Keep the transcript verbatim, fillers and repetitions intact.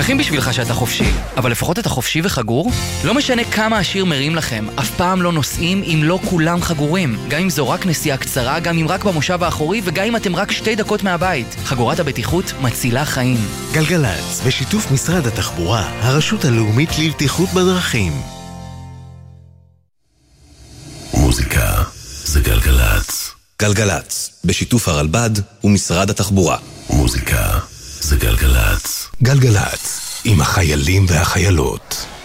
שמחים בשבילך שאתה חופשי, אבל לפחות אתה חופשי וחגור? לא משנה כמה השיר מרים לכם, אף פעם לא נוסעים אם לא כולם חגורים. גם אם זו רק נסיעה קצרה, גם אם רק במושב האחורי, וגם אם אתם רק שתי דקות מהבית. חגורת הבטיחות מצילה חיים. גלגלץ, בשיתוף משרד התחבורה, הרשות הלאומית לבטיחות בדרכים. מוזיקה זה גלגלץ. גלגלץ, בשיתוף הרלב"ד ומשרד התחבורה. מוזיקה זה גלגלץ. גלגלץ, עם החיילים והחיילות.